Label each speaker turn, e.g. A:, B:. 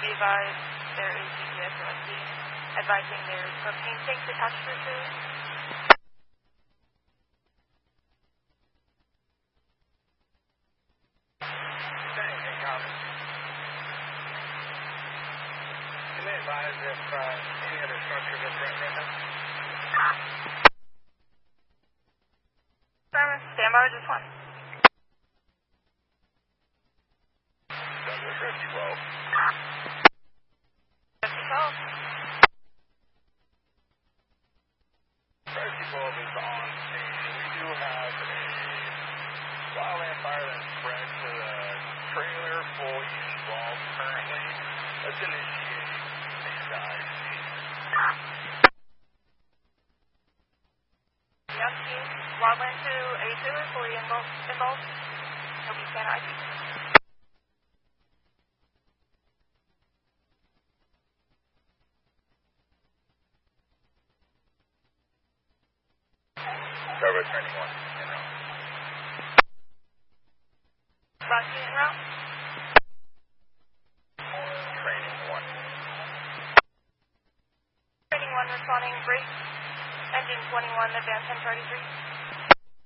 A: be advised there is GPS OSD advising there is propane tanks attached to the food.
B: Can they advise if any other structures are threatened right now?
A: Stand by with this one.
B: Douglas Rescue 12.
A: Rescue 12.
B: Rescue 12 is on scene. We do have a wildland fire that spread to the trailer fully involved currently. Let's initiate a dive scene.
A: Young team, wildland 2, a trailer fully involved. He'll be stand ID.
B: Service training 1. En route.
A: Last unit en route.
B: Training 1.
A: Training 1 responding, brake. Engine 21, advance 1033.